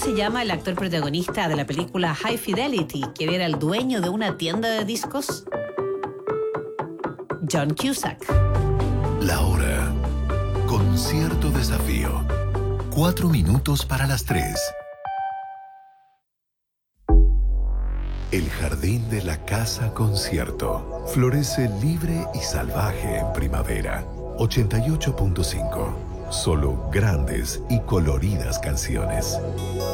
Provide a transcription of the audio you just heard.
se llama el actor protagonista de la película High Fidelity, quien era el dueño de una tienda de discos? John Cusack. La hora. Concierto Desafío. 4 minutos para las 3. El jardín de la Casa Concierto florece libre y salvaje en primavera. 88.5. Solo grandes y coloridas canciones.